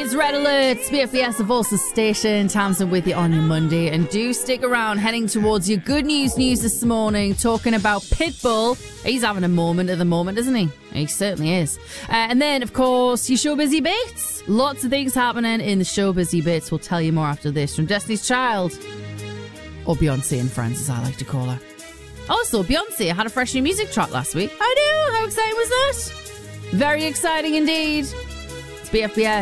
It's Red Alert, BFBS, the Voice Station. Tamsin with you on your Monday. And do stick around, heading towards your good news this morning, talking about Pitbull. He's having a moment at the moment, isn't he? He certainly is. And then, of course, your Show Busy Bits. Lots of things happening in the Show Busy Bits. We'll tell you more after this from Destiny's Child. Or Beyonce and Friends, as I like to call her. Also, Beyonce had a fresh new music track last week. I know! How exciting was that? Very exciting indeed. It's BFBS.